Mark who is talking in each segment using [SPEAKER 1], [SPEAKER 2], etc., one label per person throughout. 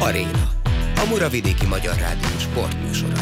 [SPEAKER 1] Aréna, a Muravidéki Magyar Rádió sportműsora.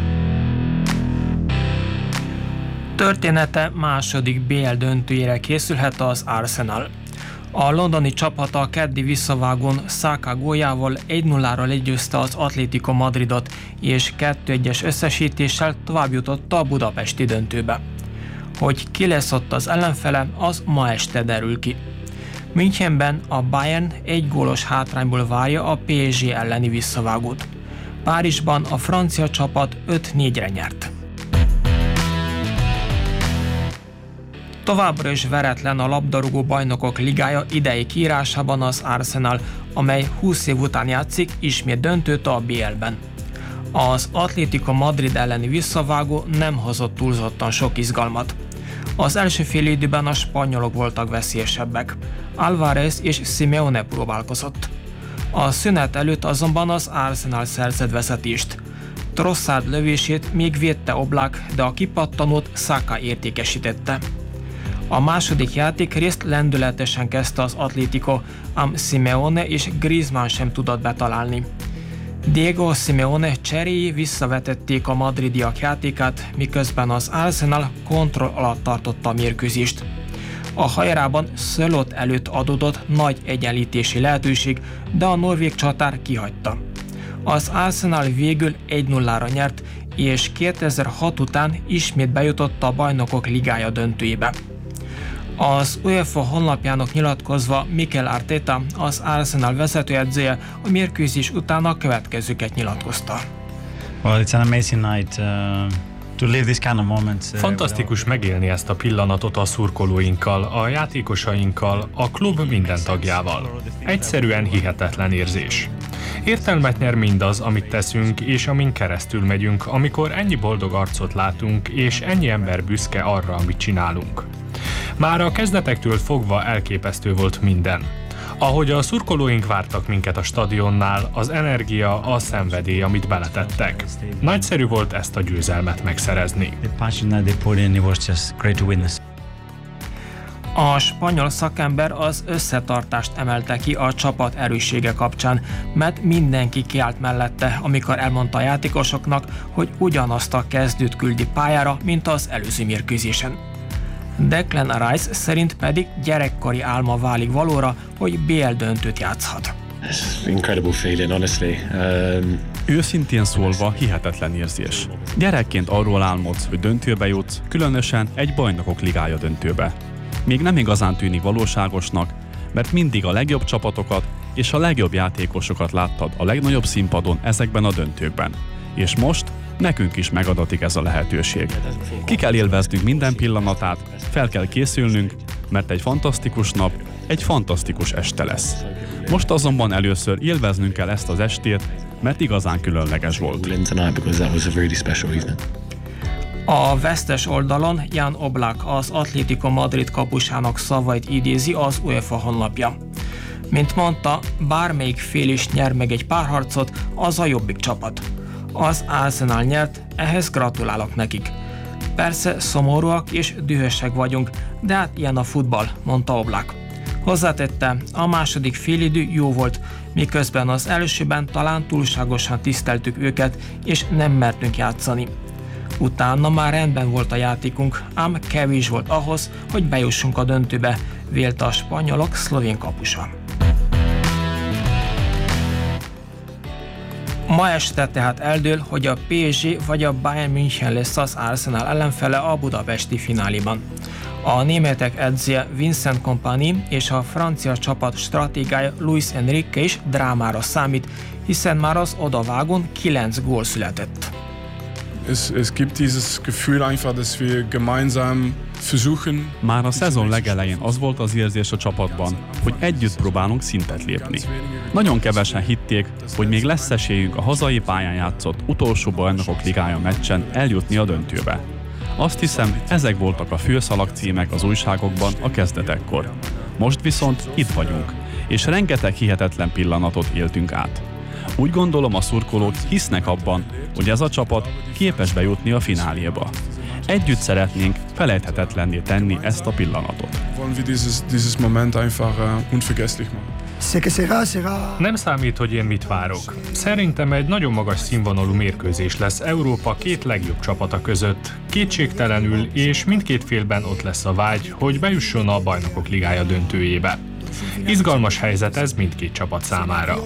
[SPEAKER 2] Története második BL döntőjére készülhet az Arsenal. A londoni csapata a keddi visszavágón Saka góljával 1-0-ra legyőzte az Atlético Madridot, és 2-1-es összesítéssel továbbjutotta a budapesti döntőbe. Hogy ki lesz ott az ellenfele, az ma este derül ki. Münchenben a Bayern 1 gólos hátrányból várja a PSG elleni visszavágót. Párizsban a francia csapat 5-4-re nyert. Továbbra is veretlen a labdarúgó bajnokok ligája idei kiírásában az Arsenal, amely 20 év után játszik ismét döntőt a BL-ben. Az Atlético Madrid elleni visszavágó nem hozott túlzottan sok izgalmat. Az első fél időben a spanyolok voltak veszélyesebbek. Álvarez és Simeone próbálkozott. A szünet előtt azonban az Arsenal szerzett vezetést. Trossard lövését még védte Oblak, de a kipattanót Saka értékesítette. A második játékrészt lendületesen kezdte az Atlético, ám Simeone és Griezmann sem tudott betalálni. Diego Simeone cseréi visszavetették a madridiak játékát, miközben az Arsenal kontroll alatt tartotta a mérkőzést. A hajrában Sörloth előtt adódott nagy egyenlítési lehetőség, de a norvég csatár kihagyta. Az Arsenal végül 1-0-ra nyert, és 2006 után ismét bejutott a Bajnokok Ligája döntőjébe. Az UEFA honlapjának nyilatkozva Mikel Arteta, az Arsenal vezetőedzője, a mérkőzés után a következőket nyilatkozta.
[SPEAKER 3] Well, it's an amazing night to live this kind of moments.
[SPEAKER 4] Fantasztikus megélni ezt a pillanatot a szurkolóinkkal, a játékosainkkal, a klub minden tagjával. Egyszerűen hihetetlen érzés. Értelmet nyer mindaz, amit teszünk, és amin keresztül megyünk, amikor ennyi boldog arcot látunk, és ennyi ember büszke arra, amit csinálunk. Már a kezdetektől fogva elképesztő volt minden. Ahogy a szurkolóink vártak minket a stadionnál, az energia, a szenvedély, amit beletettek. Nagyszerű volt ezt a győzelmet megszerezni.
[SPEAKER 2] A spanyol szakember az összetartást emelte ki a csapat erőssége kapcsán, mert mindenki kiállt mellette, amikor elmondta a játékosoknak, hogy ugyanazt a kezdőt küldi pályára, mint az előző mérkőzésen. Declan Rice szerint pedig gyerekkori álma válik valóra, hogy BL döntőt játszhat.
[SPEAKER 5] Incredible feeling, honestly.
[SPEAKER 6] Őszintén szólva hihetetlen érzés. Gyerekként arról álmodsz, hogy döntőbe jutsz, különösen egy Bajnokok Ligája döntőbe. Még nem igazán tűnik valóságosnak, mert mindig a legjobb csapatokat és a legjobb játékosokat láttad a legnagyobb színpadon ezekben a döntőkben. És most nekünk is megadatik ez a lehetőség. Ki kell élveznünk minden pillanatát, fel kell készülnünk, mert egy fantasztikus nap, egy fantasztikus este lesz. Most azonban először élveznünk kell ezt az estét, mert igazán különleges volt.
[SPEAKER 2] A vesztes oldalon Jan Oblak, az Atlético Madrid kapusának szavait idézi az UEFA honlapja. Mint mondta, bármelyik fél is nyer meg egy párharcot, az a jobbik csapat. Az Arsenal nyert, ehhez gratulálok nekik. Persze szomorúak és dühösek vagyunk, de hát ilyen a futball, mondta Oblak. Hozzátette, a második félidő jó volt, miközben az elsőben talán túlságosan tiszteltük őket, és nem mertünk játszani. Utána már rendben volt a játékunk, ám kevés volt ahhoz, hogy bejussunk a döntőbe, vélte a spanyolok szlovén kapusa. Ma este tehát eldől, hogy a PSG vagy a Bayern München lesz az Arsenal ellenfele a budapesti fináliban. A németek edzője Vincent Kompany és a francia csapat stratégája Luis Enrique is drámára számít, hiszen már az odavágón 9 gól született.
[SPEAKER 7] Es gibt dieses Gefühl einfach, dass wir gemeinsam versuchen.
[SPEAKER 6] Már a szezon legelején az volt az érzés a csapatban, hogy együtt próbálunk szintet lépni. Nagyon kevesen hitték, hogy még lesz esélyünk a hazai pályán játszott utolsó Bajnokok Ligája meccsen eljutni a döntőbe. Azt hiszem, ezek voltak a főszalagcímek az újságokban a kezdetekkor. Most viszont itt vagyunk, és rengeteg hihetetlen pillanatot éltünk át. Úgy gondolom, a szurkolók hisznek abban, hogy ez a csapat képes bejutni a fináléba. Együtt szeretnénk felejthetetlenné tenni ezt a pillanatot.
[SPEAKER 4] Nem számít, hogy én mit várok. Szerintem egy nagyon magas színvonalú mérkőzés lesz Európa két legjobb csapata között. Kétségtelenül, és mindkét félben ott lesz a vágy, hogy bejusson a Bajnokok Ligája döntőjébe. Izgalmas helyzet ez mindkét csapat számára.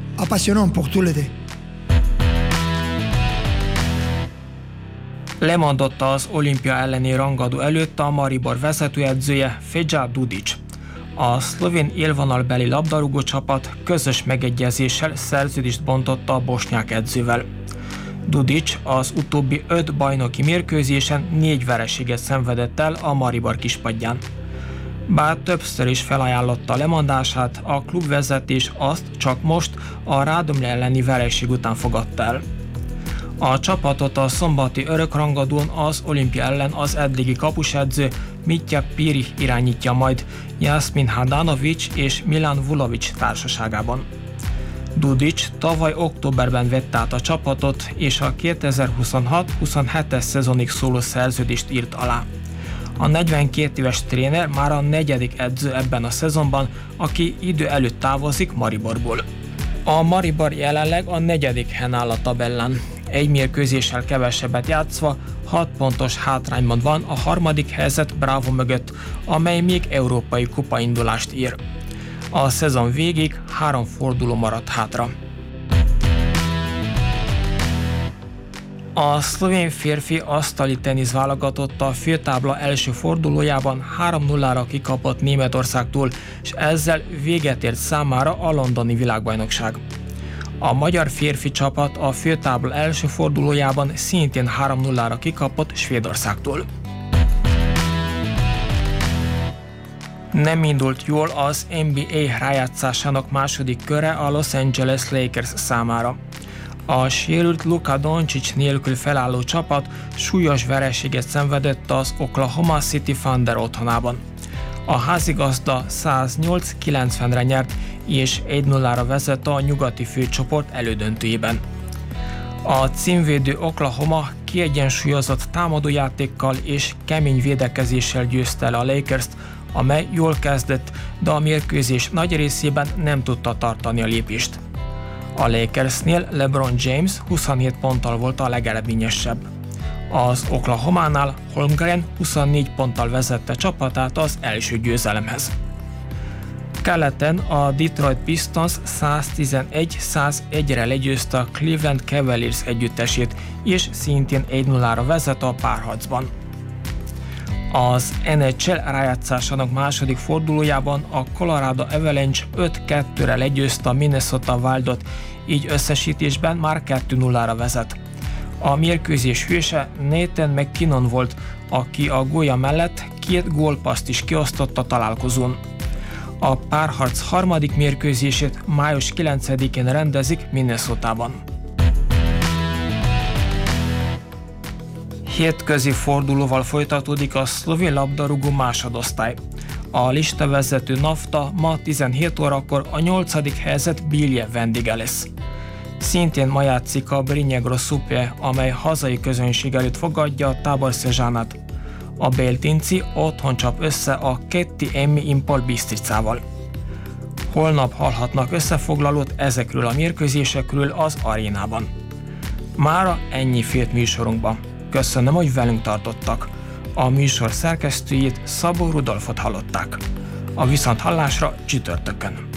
[SPEAKER 2] Lemondott az olimpia elleni rangadó előtt a Maribor vezetőedzője Feja Dudic. A szlovén élvonalbeli labdarúgó csapat közös megegyezéssel szerződést bontott a bosnyák edzővel. Dudic az utóbbi 5 bajnoki mérkőzésen 4 vereséget szenvedett el a Maribor kispadján. Bár többször is felajánlotta lemondását, a klubvezetés azt csak most a Radomlje elleni vereség után fogadta el. A csapatot a szombati örökrangadón az olimpia ellen az eddigi kapusedző Mitja Piri irányítja majd Jasmin Handanovic és Milan Vulovic társaságában. Dudic tavaly októberben vette át a csapatot, és a 2026-27-es szezonig szóló szerződést írt alá. A 42 éves tréner már a 4. edző ebben a szezonban, aki idő előtt távozik Mariborból. A Maribor jelenleg a 4. helyen áll a tabellán. Egy mérkőzéssel kevesebbet játszva 6 pontos hátrányban van a 3. helyzet Bravo mögött, amely még európai kupaindulást ír. A szezon végig 3 forduló maradt hátra. A szlovén férfi asztali tenisz válogatott a főtábla első fordulójában 3-0-ra kikapott Németországtól, és ezzel véget ért számára a londoni világbajnokság. A magyar férfi csapat a főtábla első fordulójában szintén 3-0-ra kikapott Svédországtól. Nem indult jól az NBA rájátszásának második köre a Los Angeles Lakers számára. A sérült Luka Doncic nélkül felálló csapat súlyos vereséget szenvedett az Oklahoma City Thunder otthonában. A házigazda 108-90-re nyert, és 1-0-ra vezet a nyugati főcsoport elődöntőjében. A címvédő Oklahoma kiegyensúlyozott támadójátékkal és kemény védekezéssel győzte el a Lakers-t, amely jól kezdett, de a mérkőzés nagy részében nem tudta tartani a lépést. A Lakersnél LeBron James 27 ponttal volt a legeredményesebb. Az Oklahománál Holmgren 24 ponttal vezette csapatát az első győzelemhez. Keleten a Detroit Pistons 111-101-re legyőzte a Cleveland Cavaliers együttesét, és szintén 1-0-ra vezet a párharcban. Az NHL rájátszásának második fordulójában a Colorado Avalanche 5-2-re legyőzte a Minnesota Wildot, így összesítésben már 2-0-ra vezet. A mérkőzés hőse Nathan McKinnon volt, aki a gólya mellett 2 gólpasszt is kiosztott a találkozón. A párharc harmadik mérkőzését május 9-én rendezik Minnesotában. Hétközi fordulóval folytatódik a szlovén labdarúgó másodosztály. A listavezető Nafta ma 17 órakor a 8. helyzet Bilje vendége lesz. Szintén ma játszik a Brnjegro Supje, amely hazai közönség előtt fogadja a Tábor Szezsánát. A Beltinci otthon csap össze a Ketti Emmi Impol Bistricával. Holnap hallhatnak összefoglalót ezekről a mérkőzésekről az arénában. Mára ennyi fért műsorunkban. Köszönöm, hogy velünk tartottak. A műsor szerkesztőjét, Szabó Rudolfot hallották. A viszonthallásra csütörtökön.